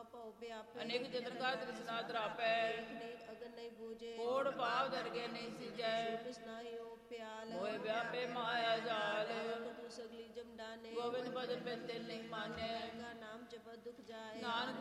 ਭਉ ਵਿਆਪੇ ਅਨੇਕ ਜਤਨ ਕਰ ਤ੍ਰਿਸ਼ਨਾ ਤਰਾਪੈ ਅਨੇਕ ਅਗਨ ਨਹੀਂ ਬੂਝੇ ਕੋੜ ਪਾਪ ਦਰਗੇ ਨਹੀਂ ਸਿਜੈ ਸੁਨਸ ਨਾਹੀ ਓ ਪਿਆਲ ਹੋਏ ਵਿਆਪੇ ਮਾਇਆ ਜਾਲ ਤੂੰ ਸਗਲੀ ਜਮ ਡਾਨੇ ਗੋਬਿੰਦ ਭਜਨ ਬਿਨ ਤਿਲ ਨਹੀਂ ਮਾਨੈ ਕਾ ਨਾਮ ਜਪਤ ਦੁਖ ਜਾਏ ਨਾਨਕ